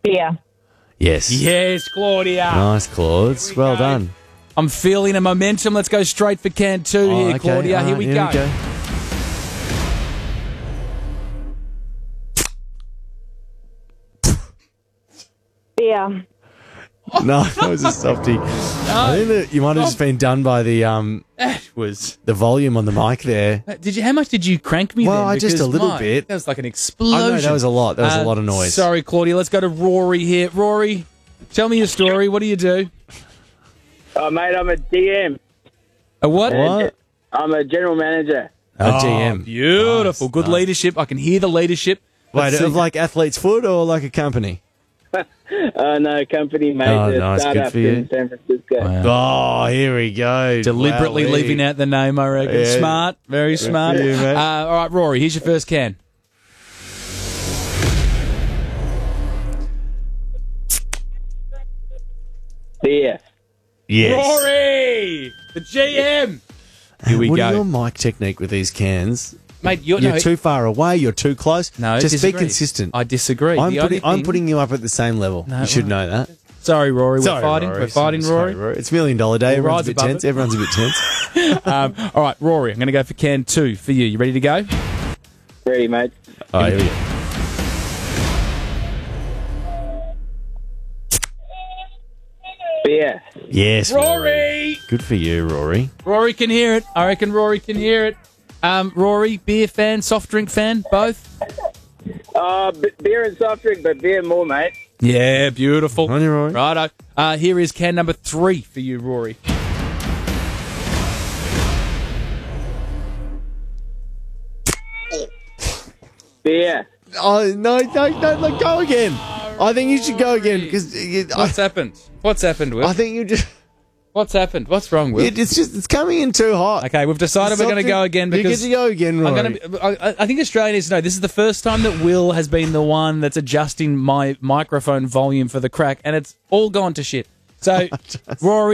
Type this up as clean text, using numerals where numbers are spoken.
Beer. Yes. Yes, Claudia. Nice, Claude. Well go. done. I'm feeling a momentum. Let's go straight for can 2 here, okay. Claudia. All Here right, we go. Beer. No, that was a softie. I think that you might have just been done by the the volume on the mic there. How much did you crank me Well, then? just a Because, little my, bit. That was like an explosion. I know, that was a lot. That was a lot of noise. Sorry, Claudia. Let's go to Rory here. Rory, tell me your story. What do you do? Oh, mate, I'm a DM. A what? What? I'm a general manager. A GM. Beautiful. Nice, Good nice. leadership. I can hear the leadership. Wait, Let's see. of like Athlete's Foot or like a company? No, company, mate. Oh, a nice. Good startup for you. in San Francisco. Oh, here we go. Deliberately Wowee. leaving out the name, I reckon. Yeah. Smart. Very smart. for you, mate. All right, Rory, here's your first can. Beer. Yes. Rory! The GM! Here we what go. are your mic technique with these cans? Mate, You're too far away. You're too close. No, just disagree. be consistent. I disagree. I'm putting you up at the same level. No, you should well, know that. Sorry, Rory. We're Sorry, fighting. Rory. We're fighting, Sorry, Rory. It's $1 Million Day. We'll Everyone's rise a bit above tense. it. Everyone's a bit tense. All right, Rory, I'm going to go for can 2 for you. You ready to go? Ready, mate. Oh, here we go. Beer. Yes, Rory! Good for you, Rory. Rory can hear it. I reckon Rory can hear it. Rory, beer fan, soft drink fan, both? Beer and soft drink, but beer more, mate. Yeah, beautiful. On you, Rory. Righto. Here is can number 3 for you, Rory. Beer. Oh, no, let go again. I think you should go again because What's happened? What's happened, Will? I think you just. What's happened? What's wrong, Will? It's coming in too hot. Okay, we've decided we're going to go again You get because to go again, Rory. I'm going to. I think Australia needs to know this is the first time that Will has been the one that's adjusting my microphone volume for the crack, and it's all gone to shit. So, Rory.